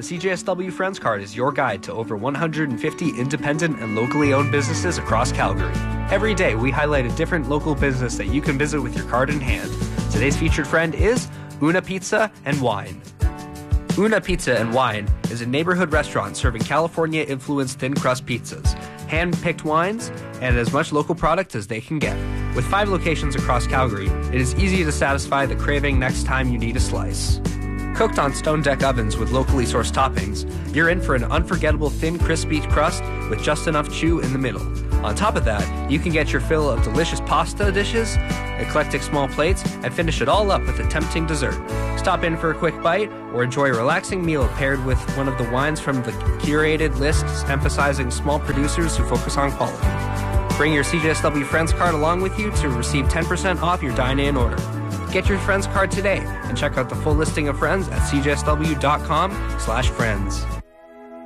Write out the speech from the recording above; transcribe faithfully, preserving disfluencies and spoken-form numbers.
The C J S W Friends Card is your guide to over one hundred fifty independent and locally owned businesses across Calgary. Every day, we highlight a different local business that you can visit with your card in hand. Today's featured friend is Una Pizza and Wine. Una Pizza and Wine is a neighborhood restaurant serving California-influenced thin-crust pizzas, hand-picked wines, and as much local product as they can get. With five locations across Calgary, it is easy to satisfy the craving next time you need a slice. Cooked on stone deck ovens with locally sourced toppings, you're in for an unforgettable thin, crispy crust with just enough chew in the middle. On top of that, you can get your fill of delicious pasta dishes, eclectic small plates, and finish it all up with a tempting dessert. Stop in for a quick bite or enjoy a relaxing meal paired with one of the wines from the curated lists emphasizing small producers who focus on quality. Bring your C J S W Friends Card along with you to receive ten percent off your dine-in order. Get your Friends Card today and check out the full listing of friends at c j s w dot com slash friends.